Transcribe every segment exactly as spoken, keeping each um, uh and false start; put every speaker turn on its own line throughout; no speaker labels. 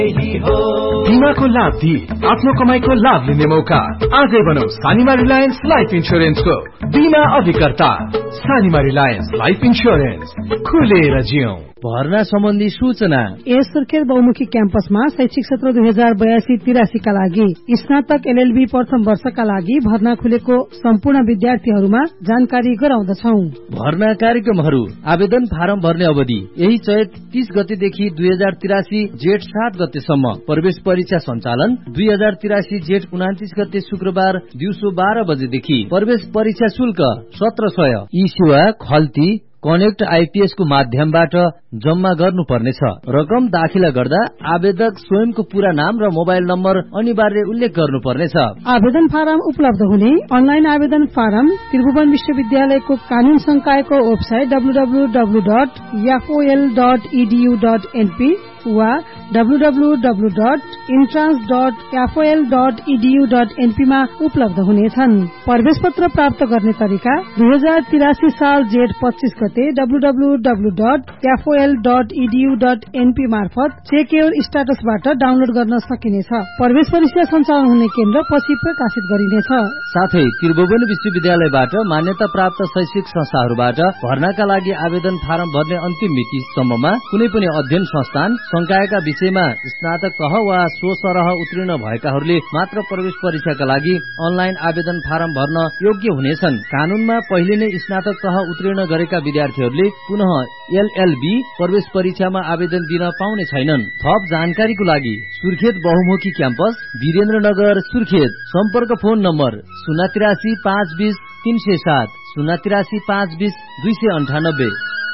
बीमाको लाभ दिई आफ्नो कमाईको लाभ लिने मौका। आजै बनौ सानिमा रिलायन्स लाइफ इन्स्योरेन्सको बीमा अभिकर्ता। सानिमा रिलायन्स लाइफ इन्स्योरेन्स, खुलेर जियौं।
भर्ना सम्बन्धी सूचना।
यस सुर्खेत बहुमुखी क्याम्पसमा शैक्षिक सत्र दुई हजार बयासी तिरासी का लागि स्नातक एलएलबी प्रथम वर्षका लागि भर्ना खुलेको सम्पूर्ण विद्यार्थीहरूमा जानकारी गराउँदछौ।
भर्ना कार्यक्रमहरू। आवेदन फारम भर्ने अवधि यही चैत तीस गतेदेखि दुई हजार तिरासी जेठ सात गतेसम्म। प्रवेश परीक्षा सञ्चालन दुई हजार तिरासी जेठ उनातिस गते शुक्रबार दिउँसो बाह्र बजेदेखि। प्रवेश परीक्षा शुल्क सत्र सय। यी सेवा खल्ती कनेक्ट आइपीएस को माध्यमबाट जम्मा गर्नुपर्नेछ। रकम दाखिला गर्दा आवेदक स्वयंको पूरा नाम र मोबाइल नम्बर अनिवार्य उल्लेख गर्नुपर्नेछ।
आवेदन फारम उपलब्ध हुने अनलाइन आवेदन फारम त्रिभुवन विश्वविद्यालयको कानून संकायको website W W W dot एफओएल dot edu dot NP वा W W W dot entrance dot एफओएल dot edu dot NP मा उपलब्ध हुनेछन्। प्रवेश पत्र प्राप्त गर्ने तरिका दुई हजार तिरासी साल जेठ पच्चीस गते W W W dot एफओएल dot edu dot NP मार्फत चेक योर स्ट्याटसबाट डाउनलोड गर्न सकिनेछ। प्रवेश परीक्षा सञ्चालन हुने केन्द्र पछि प्रकाशित गरिनेछ।
साथै त्रिभुवन विश्वविद्यालयबाट मान्यता प्राप्त शैक्षिक संस्थाहरूबाट भर्नाका लागि आवेदन फारम भर्ने अन्तिम मिति सम्ममा कुनै पनि अध्ययन संस्थान संकायका विषयमा स्नातक तह वा सो सरह उत्तीर्ण भएकाहरूले मात्र प्रवेश परीक्षाका लागि अनलाइन आवेदन फारम भर्न योग्य हुनेछन्। कानूनमा पहिले नै स्नातक तह उत्तीर्ण गरेका विद्यार्थीहरूले पुनः एलएलबी प्रवेश परीक्षामा आवेदन दिन पाउने छैनन्। थप जानकारीको लागि सुर्खेत बहुमुखी क्याम्पस वीरेन्द्रनगर सुर्खेत। सम्पर्क फोन नम्बर शून्य तिरासी पाँच बीस तीन सय सात शून्य तिरासी पाँच बीस दुई सय अन्ठानब्बे।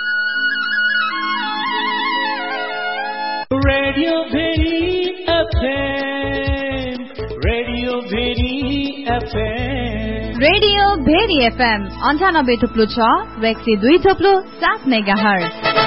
Radio very FM, radio very FM,
radio very FM अन्ठानब्बे थुप्लो छ र एक सय दुई थुप्लो सात मेगा हर्ज।